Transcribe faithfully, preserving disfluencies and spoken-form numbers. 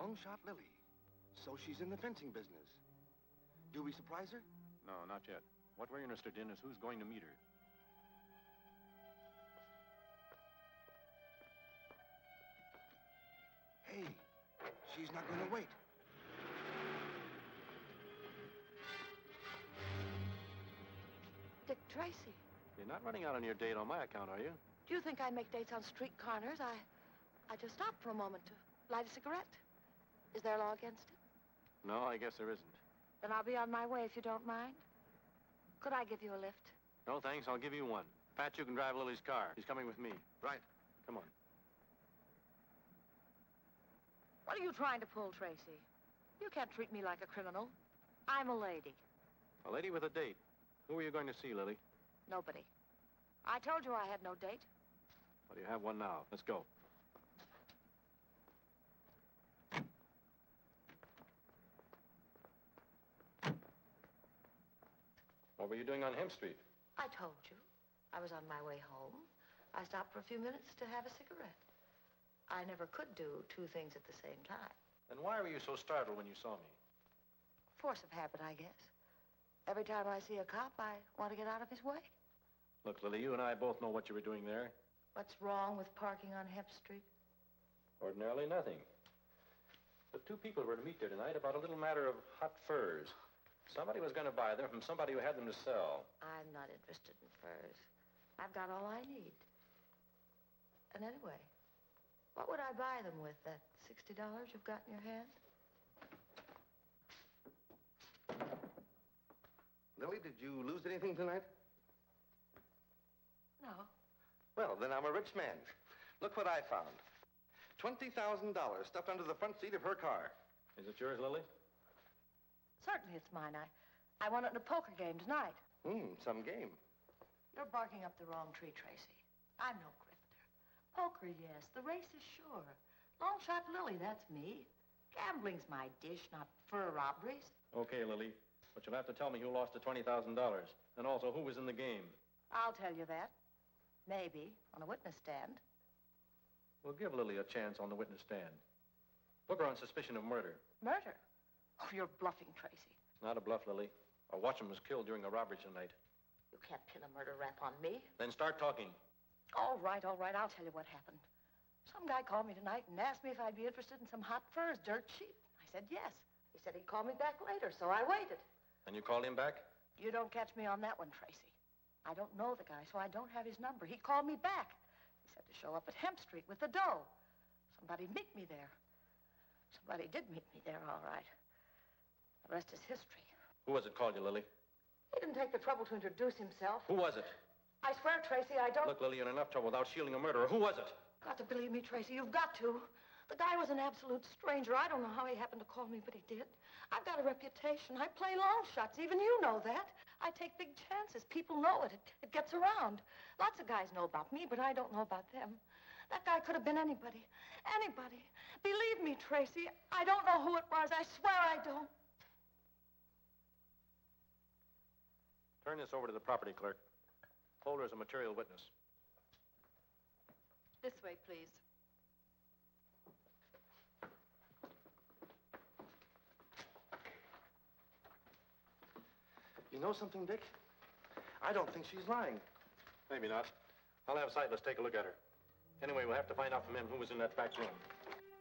Long Shot Lily. So she's in the fencing business. Do we surprise her? No, not yet. What we're interested in is who's going to meet her. Hey, she's not going to wait. Dick Tracy. You're not running out on your date on my account, are you? Do you think I make dates on street corners? I, I just stopped for a moment to light a cigarette. Is there a law against it? No, I guess there isn't. Then I'll be on my way if you don't mind. Could I give you a lift? No, thanks. I'll give you one. Pat, you can drive Lily's car. She's coming with me. Right. Come on. What are you trying to pull, Tracy? You can't treat me like a criminal. I'm a lady. A lady with a date. Who are you going to see, Lily? Nobody. I told you I had no date. Well, you have one now. Let's go. What were you doing on Hemp Street? I told you. I was on my way home. I stopped for a few minutes to have a cigarette. I never could do two things at the same time. Then why were you so startled when you saw me? Force of habit, I guess. Every time I see a cop, I want to get out of his way. Look, Lily, you and I both know what you were doing there. What's wrong with parking on Hemp Street? Ordinarily nothing. The two people were to meet there tonight about a little matter of hot furs. Somebody was going to buy them from somebody who had them to sell. I'm not interested in furs. I've got all I need. And anyway, what would I buy them with, that sixty dollars you've got in your hand? Lily, did you lose anything tonight? No. Well, then I'm a rich man. Look what I found. twenty thousand dollars stuffed under the front seat of her car. Is it yours, Lily? Certainly it's mine. I, I won it in a poker game tonight. Hmm, some game. You're barking up the wrong tree, Tracy. I'm no grifter. Poker, yes. The race is sure. Long Shot Lily, that's me. Gambling's my dish, not fur robberies. Okay, Lily. But you'll have to tell me who lost the twenty thousand dollars. And also who was in the game. I'll tell you that. Maybe, on a witness stand. We'll give Lily a chance on the witness stand. Book her on suspicion of murder. Murder? Oh, you're bluffing, Tracy. It's not a bluff, Lily. A watchman was killed during a robbery tonight. You can't pin a murder rap on me. Then start talking. All right, all right. I'll tell you what happened. Some guy called me tonight and asked me if I'd be interested in some hot furs, dirt cheap. I said yes. He said he'd call me back later, so I waited. And you called him back? You don't catch me on that one, Tracy. I don't know the guy, so I don't have his number. He called me back. He said to show up at Hemp Street with the dough. Somebody meet me there. Somebody did meet me there, all right. The rest is history. Who was it called you, Lily? He didn't take the trouble to introduce himself. Who was it? I swear, Tracy, I don't... Look, Lily, you're in enough trouble without shielding a murderer. Who was it? Got to believe me, Tracy. You've got to. The guy was an absolute stranger. I don't know how he happened to call me, but he did. I've got a reputation. I play long shots. Even you know that. I take big chances. People know it. It, it gets around. Lots of guys know about me, but I don't know about them. That guy could have been anybody. Anybody. Believe me, Tracy, I don't know who it was. I swear I don't. Turn this over to the property clerk. Hold her as a material witness. This way, please. You know something, Dick? I don't think she's lying. Maybe not. I'll have Sightless take a look at her. Anyway, we'll have to find out from him who was in that back room.